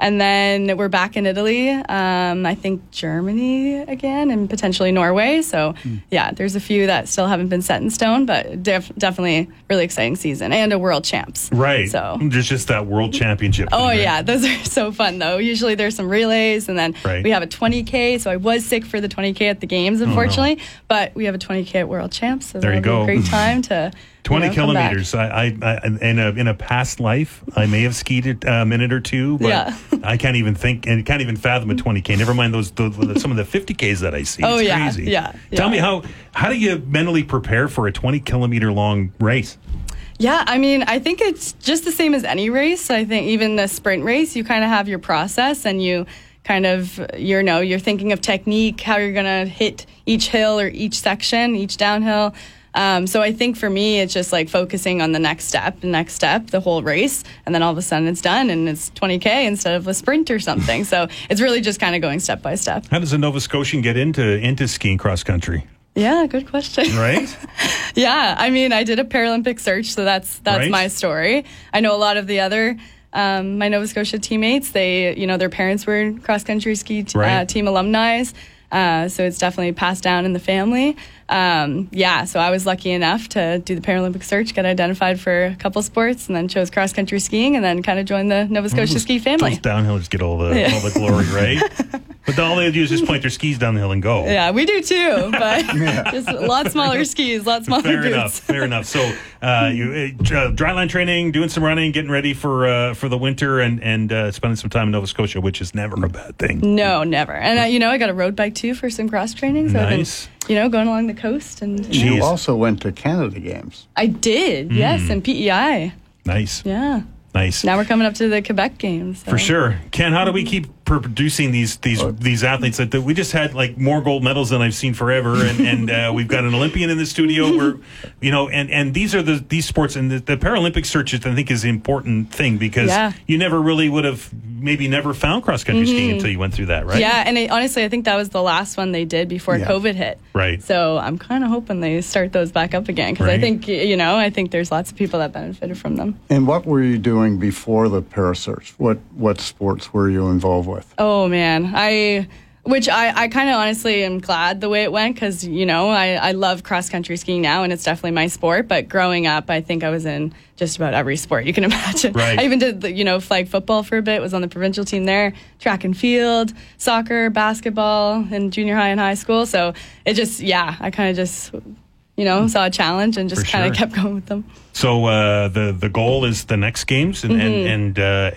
And then we're back in Italy. I think Germany again, and potentially Norway. So yeah, there's a few that still haven't been set in stone, but definitely really exciting season, and a world champs. Right. So there's just that world championship. Oh, thing, right? yeah. Those are so fun, though. Usually there's some relays, and then we have a 20K. So I was sick for the 20K at the games, unfortunately. But we have a 20K at World Champs. So there you go. Be a great time to 20 kilometers. I in a past life, I may have skied it a minute or two, but I can't even think and can't even fathom a 20K. Never mind some of the 50Ks that I see. It's crazy. Yeah. Tell me, how do you mentally prepare for a 20 kilometer long race? Yeah, I mean, I think it's just the same as any race. I think even the sprint race, you kind of have your process, and you kind of, you're thinking of technique, how you're going to hit each hill or each section, each downhill. So I think for me, it's just like focusing on the next step, the whole race, and then all of a sudden it's done, and it's 20K instead of a sprint or something. So it's really just kind of going step by step. How does a Nova Scotian get into skiing cross country? Yeah, good question. Right? Yeah, I mean, I did a Paralympic search, so that's my story. I know a lot of the other my Nova Scotia teammates. They, their parents were cross country ski team alumni. So it's definitely passed down in the family. So I was lucky enough to do the Paralympic search, get identified for a couple sports, and then chose cross country skiing, and then kind of joined the Nova Scotia ski family. Those downhillers get all the glory, right? But all they do is just point their skis down the hill and go. Yeah, we do too, but just a lot smaller skis, a lot smaller boots. Fair enough. So you dryland training, doing some running, getting ready for the winter, and spending some time in Nova Scotia, which is never a bad thing. No, never. And I got a road bike too for some cross training. So nice. I've been, going along the coast. And you also went to Canada Games. I did, yes, and PEI. Nice. Yeah. Nice. Now we're coming up to the Quebec Games. So. For sure. Ken, how do we keep producing these athletes that we just had like more gold medals than I've seen forever, and we've got an Olympian in the studio where and these are these sports, and the Paralympic search I think is an important thing because you never really would have maybe never found cross country skiing until you went through that, right? Yeah, and honestly I think that was the last one they did before COVID hit. Right. So I'm kind of hoping they start those back up again because I think I think there's lots of people that benefited from them. And what were you doing before the Parasearch? What sports were you involved with? Oh man, I kind of honestly am glad the way it went because I love cross country skiing now and it's definitely my sport. But growing up, I think I was in just about every sport you can imagine. Right. I even did flag football for a bit. Was on the provincial team there. Track and field, soccer, basketball in junior high and high school. So it just I kind of just saw a challenge and just kind of kept going with them. So the goal is the next games and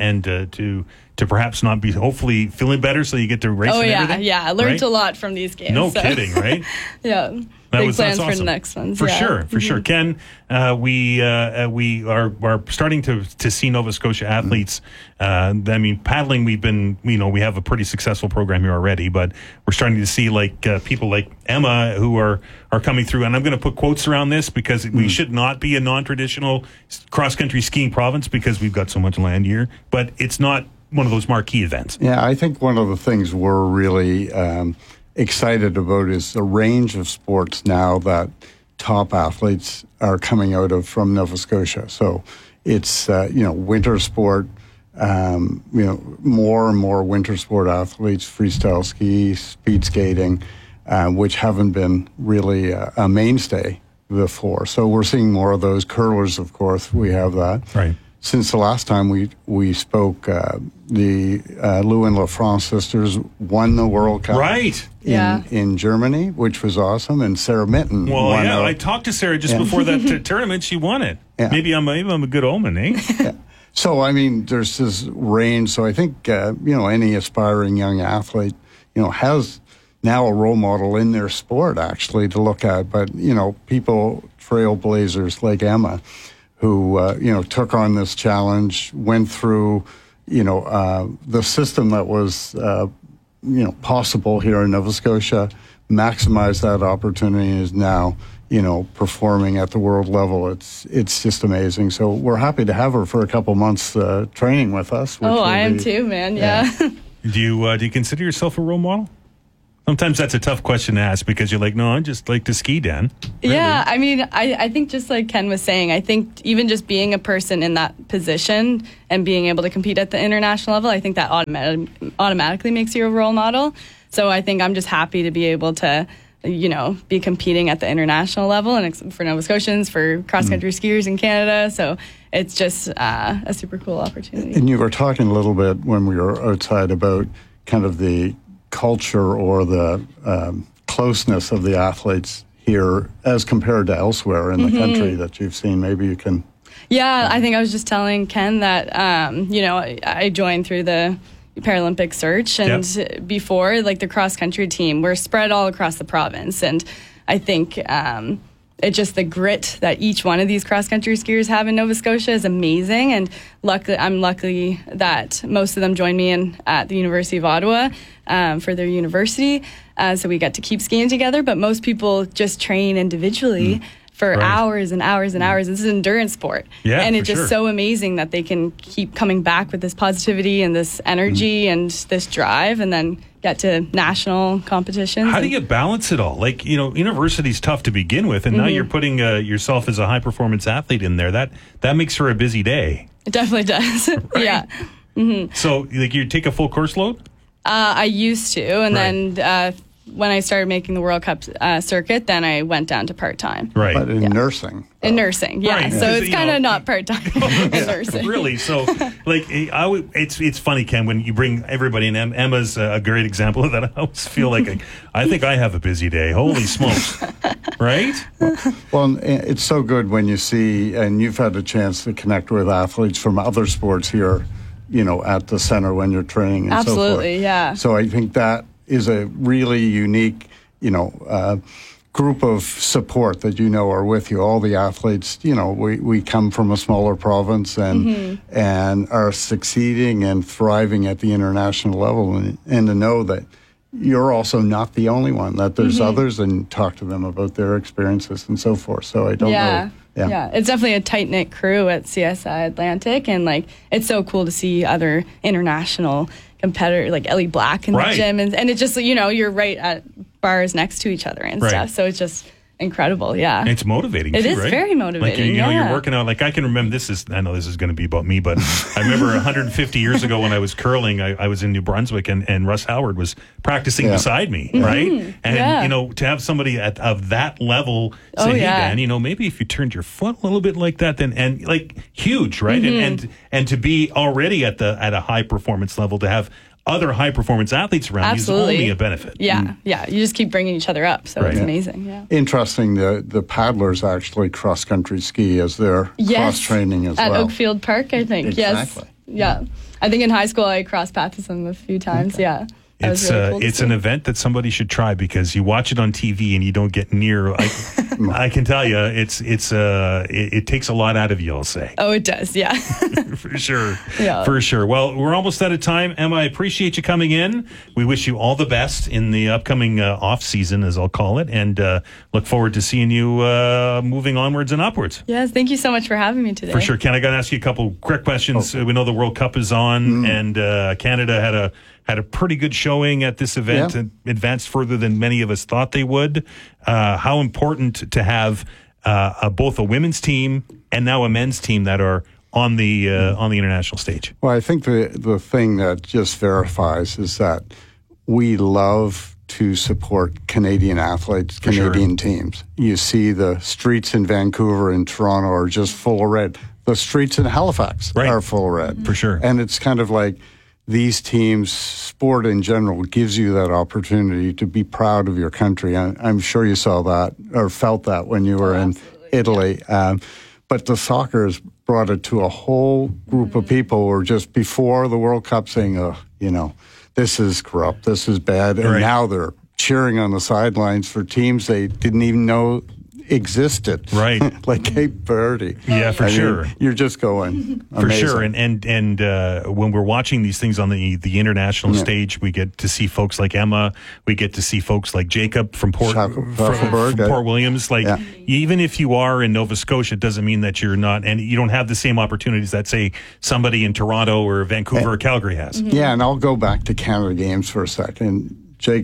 to perhaps not be hopefully feeling better so you get to race and everything? Yeah. I learned a lot from these games. No kidding, right? Yeah. Big plans for the next ones. For sure. Ken, we are starting to see Nova Scotia athletes. Paddling, we have a pretty successful program here already, but we're starting to see people like Emma who are coming through. And I'm going to put quotes around this because we should not be a non-traditional cross-country skiing province because we've got so much land here, but it's not one of those marquee events. Yeah, I think one of the things we're really excited about is the range of sports now that top athletes are coming out of from Nova Scotia. So it's winter sport, more and more winter sport athletes, freestyle ski, speed skating, which haven't been really a mainstay before. So we're seeing more of those. Curlers, of course, we have that. Right. Since the last time we spoke, the Lou and LaFrance sisters won the World Cup in Germany, which was awesome, and Sarah Mitten won. I talked to Sarah just before that tournament. She won it. Yeah. Maybe I'm a good omen, eh? Yeah. So, there's this range. So I think, any aspiring young athlete, has now a role model in their sport, actually, to look at. But, people, trailblazers like Emma, who, took on this challenge, went through, the system that was, possible here in Nova Scotia, maximized that opportunity, and is now, performing at the world level. It's just amazing. So we're happy to have her for a couple months training with us. I am too, man. Yeah. Do you consider yourself a role model? Sometimes that's a tough question to ask because you're like, no, I just like to ski, Dan. Really? Yeah, I mean, I think just like Ken was saying, I think even just being a person in that position and being able to compete at the international level, I think that automatically makes you a role model. So I think I'm just happy to be able to, be competing at the international level and for Nova Scotians, for cross-country skiers in Canada. So it's just a super cool opportunity. And you were talking a little bit when we were outside about kind of the culture or the closeness of the athletes here as compared to elsewhere in the country that you've seen. Maybe you can... Yeah, I think I was just telling Ken that, I joined through the Paralympic search, and before, like the cross-country team, we're spread all across the province, and I think it's just the grit that each one of these cross-country skiers have in Nova Scotia is amazing, and I'm lucky that most of them joined me at the University of Ottawa for their university, so we get to keep skiing together, but most people just train individually for hours and hours and hours. This is an endurance sport. Yeah, and it's just so amazing that they can keep coming back with this positivity and this energy and this drive and then get to national competitions. How do you balance it all? Like, university's tough to begin with, and now you're putting yourself as a high-performance athlete in there. That makes for a busy day. It definitely does. Right? Yeah. So, like, you take a full course load? I used to, and then when I started making the World Cup circuit, then I went down to part-time. Right. But in nursing. In nursing, yeah. Right. So it's kind of not part-time in nursing. Really? So, like, it's funny, Ken, when you bring everybody in. Emma's a great example of that. I always feel like I think I have a busy day. Holy smokes. Right? Well, it's so good when you see, and you've had a chance to connect with athletes from other sports here, at the center when you're training and so forth. Absolutely, yeah. So I think that is a really unique, group of support that are with you. All the athletes, we come from a smaller province and are succeeding and thriving at the international level, and to know that you're also not the only one, that there's others, and talk to them about their experiences and so forth. So I don't know. Yeah, it's definitely a tight-knit crew at CSI Atlantic, and it's so cool to see other international competitors like Ellie Black in the gym, and it's just you're right at bars next to each other and stuff, so it's just incredible. Yeah, and it's motivating. It too, is right? very motivating. Like you're working out. Like I can remember I know this is going to be about me, but I remember 150 years ago when I was curling, I was in New Brunswick, and Russ Howard was practicing beside me, right? And to have somebody of that level say, "Hey, Dan, maybe if you turned your foot a little bit like that, then," and like huge, right? And to be already at a high performance level, to have other high-performance athletes around you is only a benefit. Yeah, you just keep bringing each other up, so it's amazing. Yeah. Interesting, the paddlers actually cross-country ski as their cross-training as well. At Oakfield Park, I think. Exactly. Yes. Yeah. I think in high school I cross-paddled with them a few times, yeah. It's really cool it's an event that somebody should try because you watch it on TV and you don't get near. I can tell you, it takes a lot out of you. I'll say. Oh, it does. Yeah, for sure. Yeah, for sure. Well, we're almost out of time. Emma, I appreciate you coming in. We wish you all the best in the upcoming off season, as I'll call it, and look forward to seeing you moving onwards and upwards. Yes, thank you so much for having me today. For sure. Ken, I got to ask you a couple quick questions. We know the World Cup is on, and Canada had a pretty good showing at this event and advanced further than many of us thought they would. How important to have both a women's team and now a men's team that are on the international stage? Well, I think the thing that just verifies is that we love to support Canadian athletes, Canadian teams. You see the streets in Vancouver and Toronto are just full of red. The streets in Halifax are full of red. For sure. And it's kind of like these teams, sport in general, gives you that opportunity to be proud of your country. I'm sure you saw that or felt that when you were in Italy. Yeah. But the soccer has brought it to a whole group of people who were just before the World Cup saying, this is corrupt, this is bad. And now they're cheering on the sidelines for teams they didn't even know existed, right? Like Cape Verde. Yeah, for sure. You're just going for amazing. Sure. And when we're watching these things on the international stage, we get to see folks like Emma. We get to see folks like Jacob from Port Williams. Like even if you are in Nova Scotia, it doesn't mean that you're not, and you don't have the same opportunities that say somebody in Toronto or Vancouver or Calgary has. Yeah, and I'll go back to Canada Games for a second. Jacob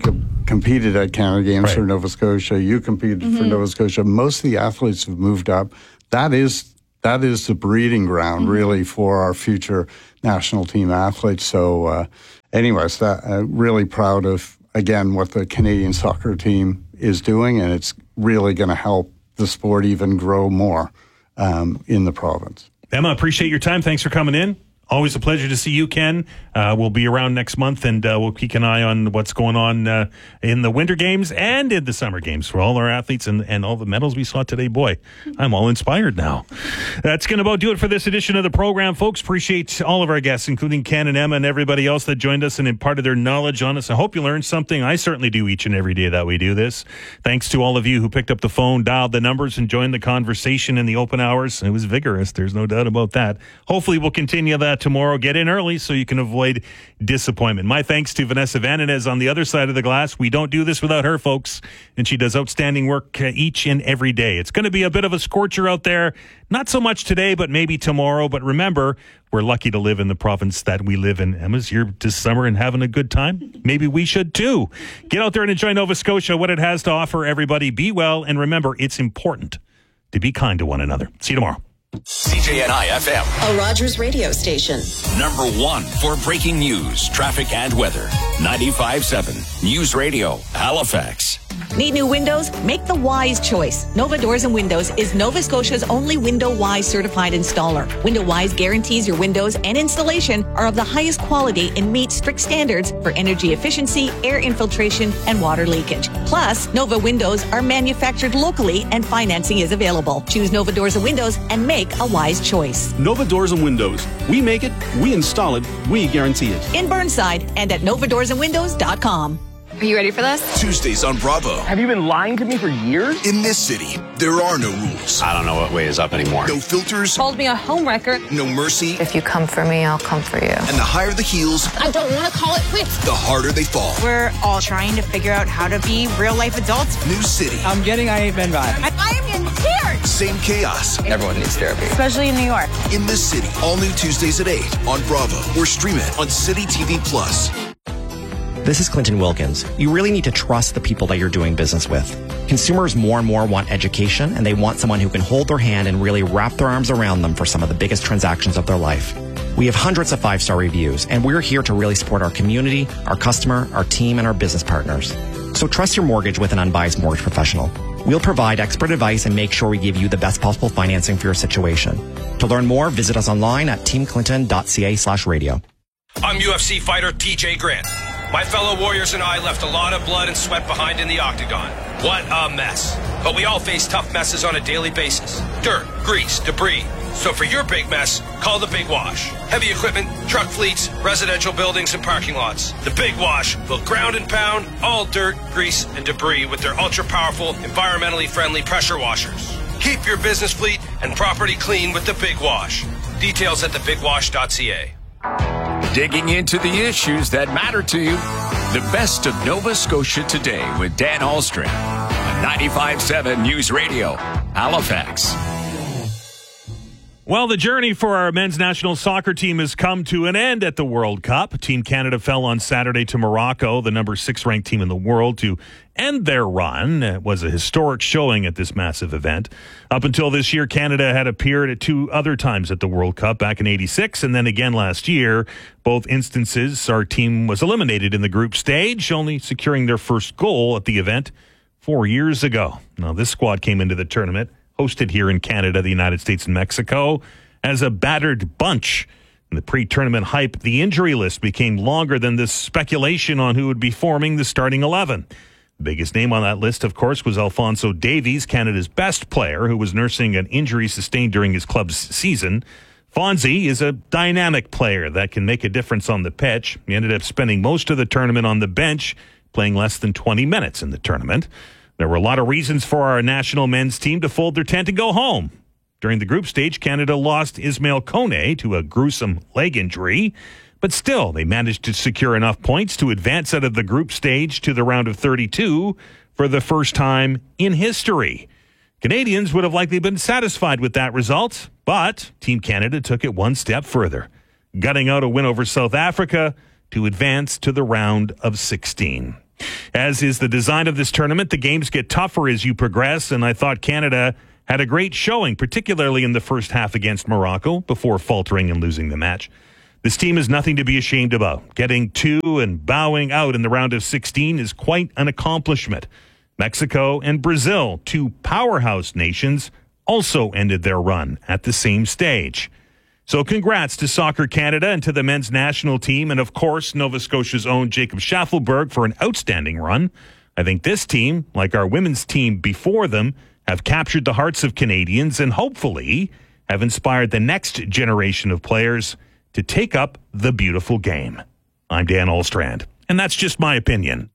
competed at Canada Games Right. for Nova Scotia. You competed for Nova Scotia. Most of the athletes have moved up. That is the breeding ground, really, for our future national team athletes. So, anyways, really proud of, again, what the Canadian soccer team is doing, and it's really going to help the sport even grow more in the province. Emma, appreciate your time. Thanks for coming in. Always a pleasure to see you, Ken. We'll be around next month, and we'll keep an eye on what's going on in the Winter Games and in the Summer Games for all our athletes and all the medals we saw today. Boy, I'm all inspired now. That's going to about do it for this edition of the program, folks. Appreciate all of our guests, including Ken and Emma and everybody else that joined us and imparted their knowledge on us. I hope you learned something. I certainly do each and every day that we do this. Thanks to all of you who picked up the phone, dialed the numbers, and joined the conversation in the open hours. It was vigorous. There's no doubt about that. Hopefully we'll continue that tomorrow. Get in early so you can avoid disappointment. My thanks to Vanessa Vananez on the other side of the glass. We don't do this without her, folks, and she does outstanding work each and every day. It's going to be a bit of a scorcher out there. Not so much today, but maybe tomorrow. But remember, we're lucky to live in the province that we live in. Emma's here this summer and having a good time. Maybe we should too. Get out there and enjoy Nova Scotia, what it has to offer, everybody. Be well, and remember, it's important to be kind to one another. See you tomorrow. CJNI FM, a Rogers radio station. number 1 for breaking news, traffic, and weather. 95.7 News Radio, Halifax. Need new windows? Make the wise choice. Nova Doors and Windows is Nova Scotia's only Window Wise certified installer. Window Wise guarantees your windows and installation are of the highest quality and meet strict standards for energy efficiency, air infiltration, and water leakage. Plus, Nova windows are manufactured locally and financing is available. Choose Nova Doors and Windows and make a wise choice. Nova Doors and Windows. We make it, we install it, we guarantee it. In Burnside and at novadoorsandwindows.com. Are you ready for this? Tuesdays on Bravo. Have you been lying to me for years? In this city, there are no rules. I don't know what way is up anymore. No filters. Called me a homewrecker. No mercy. If you come for me, I'll come for you. And the higher the heels, I don't want to call it quits. the harder they fall. We're all trying to figure out how to be real-life adults. New city. I'm getting I Ain't Been Vibe. I am getting scared. Same chaos. Everyone needs therapy. Especially in New York. In this city. All new Tuesdays at 8 on Bravo. Or stream it on City TV Plus. This is Clinton Wilkins. You really need to trust the people that you're doing business with. Consumers more and more want education, and they want someone who can hold their hand and really wrap their arms around them for some of the biggest transactions of their life. We have hundreds of 5-star reviews, and we're here to really support our community, our customer, our team, and our business partners. So trust your mortgage with an unbiased mortgage professional. We'll provide expert advice and make sure we give you the best possible financing for your situation. To learn more, visit us online at teamclinton.ca/radio. I'm UFC fighter TJ Grant. My fellow warriors and I left a lot of blood and sweat behind in the octagon. What a mess. But we all face tough messes on a daily basis. Dirt, grease, debris. So for your big mess, call the Big Wash. Heavy equipment, truck fleets, residential buildings, and parking lots. The Big Wash will ground and pound all dirt, grease, and debris with their ultra-powerful, environmentally friendly pressure washers. Keep your business fleet and property clean with the Big Wash. Details at thebigwash.ca. Digging into the issues that matter to you. The best of Nova Scotia Today with Dan Ahlstrom on 95.7 News Radio, Halifax. Well, the journey for our men's national soccer team has come to an end at the World Cup. Team Canada fell on Saturday to Morocco, the number 6 ranked team in the world, to end their run. It was a historic showing at this massive event. Up until this year, Canada had appeared at 2 other times at the World Cup, back in '86 and then again last year. Both instances, our team was eliminated in the group stage, only securing their first goal at the event 4 years ago. Now, this squad came into the tournament hosted here in Canada, the United States, and Mexico, as a battered bunch. In the pre-tournament hype, the injury list became longer than the speculation on who would be forming the starting 11. The biggest name on that list, of course, was Alphonso Davies, Canada's best player, who was nursing an injury sustained during his club's season. Fonzie is a dynamic player that can make a difference on the pitch. He ended up spending most of the tournament on the bench, playing less than 20 minutes in the tournament. There were a lot of reasons for our national men's team to fold their tent and go home. During the group stage, Canada lost Ismail Kone to a gruesome leg injury, but still they managed to secure enough points to advance out of the group stage to the round of 32 for the first time in history. Canadians would have likely been satisfied with that result, but Team Canada took it one step further, gutting out a win over South Africa to advance to the round of 16. As is the design of this tournament, the games get tougher as you progress, and I thought Canada had a great showing, particularly in the first half against Morocco, before faltering and losing the match. This team is nothing to be ashamed about. Getting to and bowing out in the round of 16 is quite an accomplishment. Mexico and Brazil, two powerhouse nations, also ended their run at the same stage. So congrats to Soccer Canada and to the men's national team, and of course, Nova Scotia's own Jacob Schaffelberg for an outstanding run. I think this team, like our women's team before them, have captured the hearts of Canadians and hopefully have inspired the next generation of players to take up the beautiful game. I'm Dan Oldstrand, and that's just my opinion.